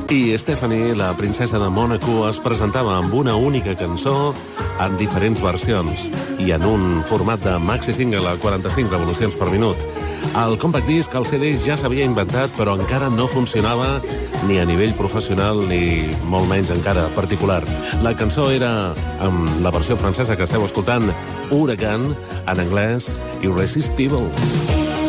I Stephanie, la princesa de Mònaco, es presentava amb una única cançó en diferents versions i en un format de maxi single a 45 revolucions per minut. El compact disc, el CD, ja s'havia inventat, però encara no funcionava ni a nivell professional ni molt menys encara particular. La cançó era, amb la versió francesa que esteu escoltant, Huracan, en anglès, Irresistible.